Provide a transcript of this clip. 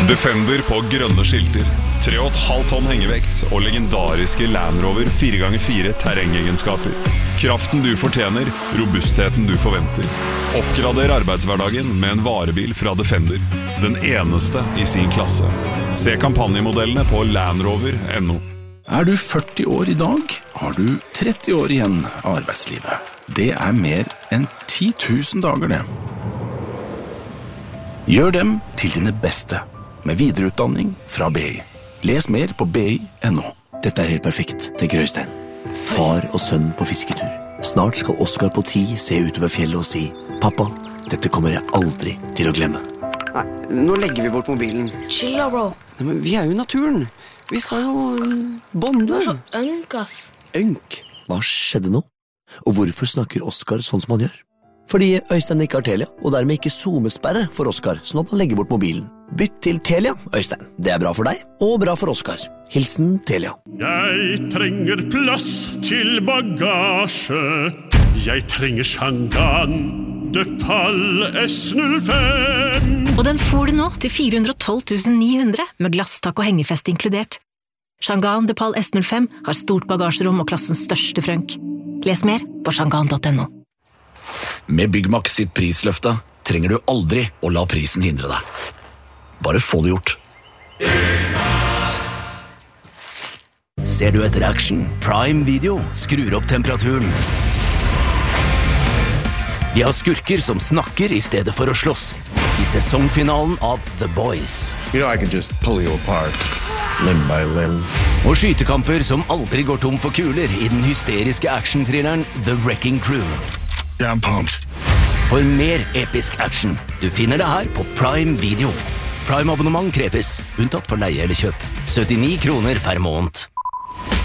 Defender på grønne skilter, 3,5 tonn hengevekt og legendariske Land Rover 4x4 terrengegenskaper. Kraften du fortjener, robustheten du forventer. Oppgrader arbeidshverdagen med en varebil fra Defender. Den eneste i sin klasse. Se kampanjemodellene på landrover.no. Du 40 år i dag, har du 30 år igjen av arbeidslivet. Det mer enn 10 000 dager det. Gjør dem til dine beste, med videreutdanning fra BI. Les mer på BI.no. Dette helt perfekt, tenker Øystein. Far og sønn på fisketur. Snart skal Oskar på 10 se utover fjellet og si: «Pappa, dette kommer jeg aldri til å glemme.» Nei, nå legger vi bort mobilen. Chill da, bro. Nei, men vi jo i naturen. Vi skal jo bonde. Du så ønk, ass. Ønk? Hva skjedde nå? Og hvorfor snakker Oskar sånn som han gjør? Fordi Øystein ikke har Telia, og dermed ikke zoomesperre for Oskar, sånn at han legger bort mobilen. Bytt til Telia, Øystein. Det bra for deg, og bra for Oskar. Hilsen Telia. Jeg trenger plass til bagasje. Jeg trenger Shangan de Pal S05. Og den får du nå til 412 900 med glasstak og hengefest inkludert. Shangan de Pal S05 har stort bagasjerom og klassens største frønk. Les mer på shangan.no. Med Byggmax sitt prisløfte trenger du aldri å la prisen hindre deg. Bare få det gjort. Ser du etter action? Prime Video skrur opp temperaturen. De har skurker som snakker i stedet for å slåss. I sesongfinalen av The Boys. You know I can just pull you apart, limb by limb. Og skytekamper som aldri går tom for kuler i den hysteriske action-thrilleren The Wrecking Crew. Yeah, I'm pumped. For mer episk action. Du finner det her på Prime Video. Prime-abonnement kreves, unntatt for leie eller kjøp. 79 kroner per måned.